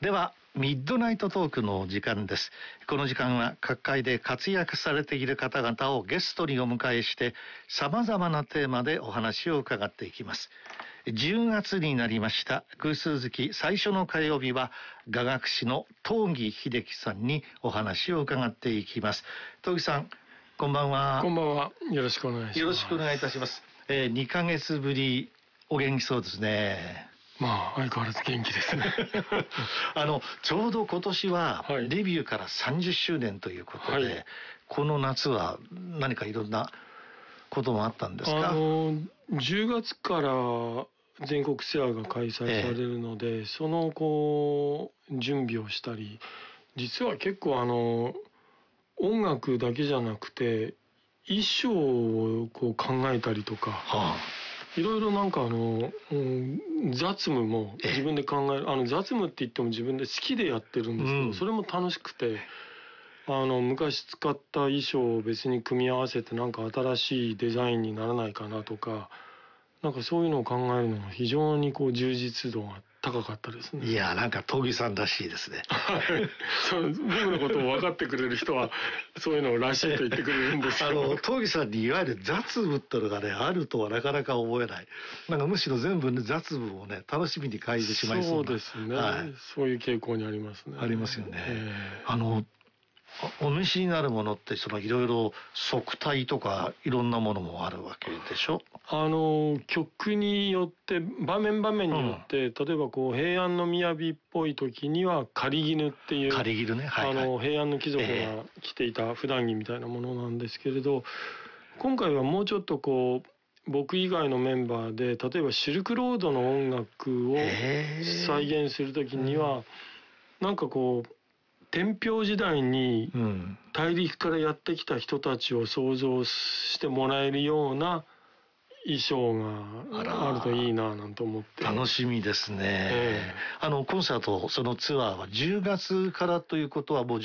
ではミッドナイトトークの時間です。この時間は各界で活躍されている方々をゲストにお迎えして様々なテーマでお話を伺っていきます。10月になりました。偶数月最初の火曜日は雅楽師の東儀秀樹さんにお話を伺っていきます。東儀さん、こんばんは。 こんばんは。よろしくお願いします。 よろしくお願いいたします。2ヶ月ぶりお元気そうですね。 まあ相変わらず元気ですね。 ちょうど今年はデビューから30周年ということで、はい、この夏は何かいろんなこともあったんですか ？10月から全国ツアーが開催されるので、その準備をしたり、実は結構音楽だけじゃなくて衣装を考えたりとか、いろいろなんか雑務も自分で考える、雑務って言っても自分で好きでやってるんですけど、それも楽しくて、昔使った衣装を別に組み合わせてなんか新しいデザインにならないかなとか、なんかそういうのを考えるのが非常に充実度が高かったですね。 いや、なんか東儀さんらしいですね。 僕のことを分かってくれる人はそういうのをらしいと言ってくれるんですけど、 東儀さんにいわゆる雑務ってのがねあるとはなかなか思えない。なんかむしろ全部、ね、雑務をね楽しみに変えてしまいそうな。 そうですね、はい、そういう傾向にありますね。 ありますよね。お召しになるものっていろいろ束帯とかいろんなものもあるわけでしょ？ 曲によって場面場面によって、例えば平安の雅っぽい時には仮絹っていう仮絹ね、はいはい、 平安の貴族が着ていた普段着みたいなものなんですけれど、今回はもうちょっと僕以外のメンバーで例えばシルクロードの音楽を再現する時には、なんか天平時代に大陸からやってきた人たちを想像してもらえるような衣装があるといいななんて思って。 楽しみですね。コンサート、そのツアーは10月からということはもう